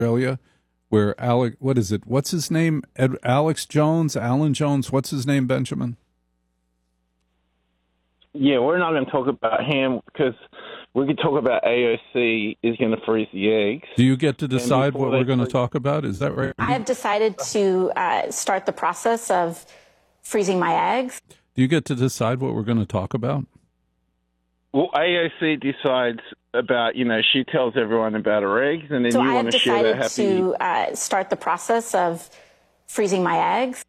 Australia, where what is it? What's his name? Alex Jones, Alan Jones. What's his name, Benjamin? Yeah, we're not going to talk about him because we could talk about AOC is going to freeze the eggs. Do you get to decide what we're going to talk about? Is that right? I have decided to start the process of freezing my eggs. Do you get to decide what we're going to talk about? Well, AOC decides about, she tells everyone about her eggs, and then you want to share that happy... So I have decided to start the process of freezing my eggs.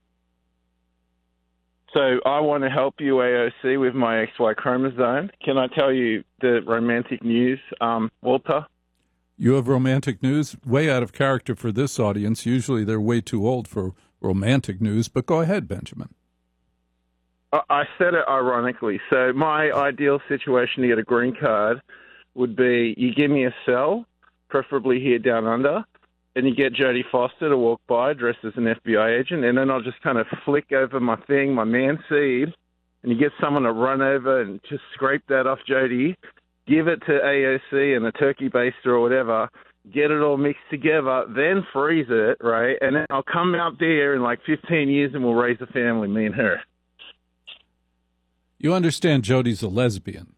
So I want to help you, AOC, with my XY chromosome. Can I tell you the romantic news, Walter? You have romantic news? Way out of character for this audience. Usually they're way too old for romantic news, but go ahead, Benjamin. I said it ironically. So my ideal situation to get a green card would be you give me a cell, preferably here down under, and you get Jodie Foster to walk by dressed as an FBI agent, and then I'll just kind of flick over my man seed, and you get someone to run over and just scrape that off Jodie, give it to AOC and a turkey baster or whatever, get it all mixed together, then freeze it, right? And then I'll come out there in like 15 years and we'll raise a family, me and her. You understand Jodie's a lesbian.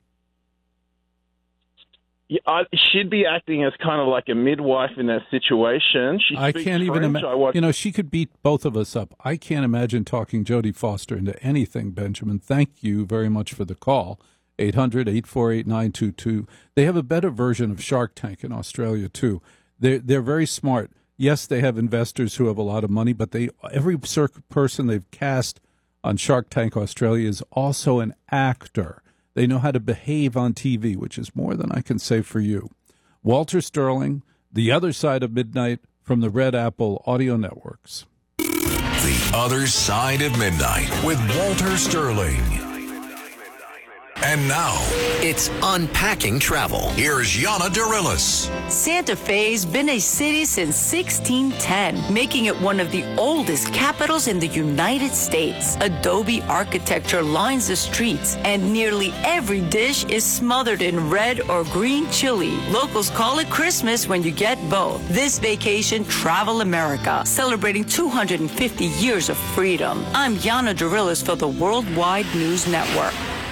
Yeah, she'd be acting as kind of like a midwife in that situation. I can't even imagine. She could beat both of us up. I can't imagine talking Jodie Foster into anything, Benjamin. Thank you very much for the call. 800-848-922. They have a better version of Shark Tank in Australia, too. They're very smart. Yes, they have investors who have a lot of money, but every person they've cast on Shark Tank Australia is also an actor. They know how to behave on TV, which is more than I can say for you. Walter Sterling, The Other Side of Midnight from the Red Apple Audio Networks. The Other Side of Midnight with Walter Sterling. And now, it's Unpacking Travel. Here's Yana Dorillis. Santa Fe's been a city since 1610, making it one of the oldest capitals in the United States. Adobe architecture lines the streets, and nearly every dish is smothered in red or green chili. Locals call it Christmas when you get both. This vacation, Travel America, celebrating 250 years of freedom. I'm Yana Dorillis for the Worldwide News Network.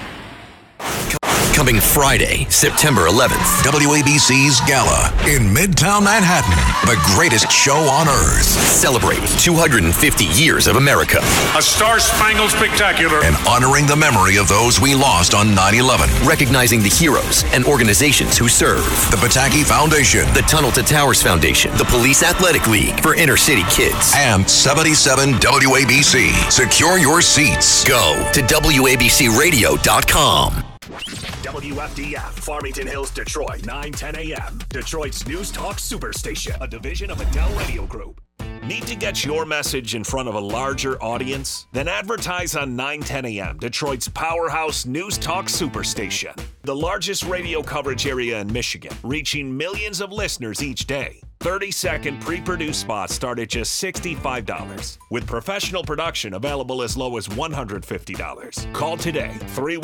Coming Friday, September 11th. WABC's Gala in Midtown Manhattan. The greatest show on earth. Celebrate 250 years of America. A star-spangled spectacular. And honoring the memory of those we lost on 9/11. Recognizing the heroes and organizations who serve. The Pataki Foundation. The Tunnel to Towers Foundation. The Police Athletic League for inner city kids. And 77 WABC. Secure your seats. Go to WABCRadio.com. WFDF, Farmington Hills, Detroit, 9:10 a.m. Detroit's News Talk Superstation, a division of Adele Radio Group. Need to get your message in front of a larger audience? Then advertise on 9:10 a.m., Detroit's powerhouse News Talk Superstation. The largest radio coverage area in Michigan, reaching millions of listeners each day. 30-second pre-produced spots start at just $65, with professional production available as low as $150. Call today,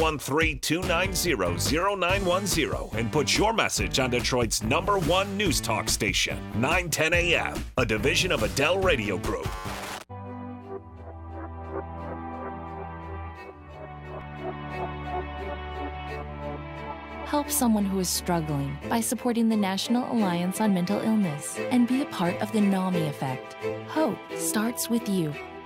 313-290-0910, and put your message on Detroit's #1 news talk station, 9:10 a.m., a division of Adele Radio Group. Help someone who is struggling by supporting the National Alliance on Mental Illness and be a part of the NAMI effect. Hope starts with you.